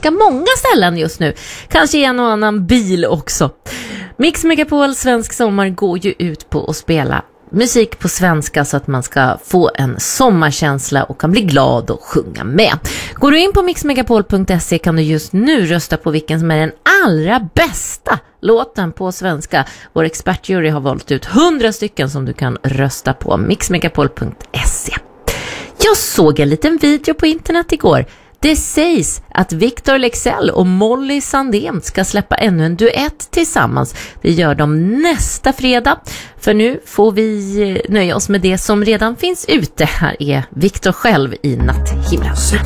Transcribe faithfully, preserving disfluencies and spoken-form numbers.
ganska många ställen just nu. Kanske en och annan bil också. Mix Megapol Svensk Sommar går ju ut på att spela musik på svenska så att man ska få en sommarkänsla och kan bli glad och sjunga med. Går du in på mix megapol punkt se kan du just nu rösta på vilken som är den allra bästa låten på svenska. Vår expertjury har valt ut hundra stycken som du kan rösta på. mix megapol punkt se. Jag såg en liten video på internet igår. Det sägs att Victor Leksell och Molly Sandén ska släppa ännu en duett tillsammans. Det gör de nästa fredag. För nu får vi nöja oss med det som redan finns ute. Här är Victor själv i Natthimlen.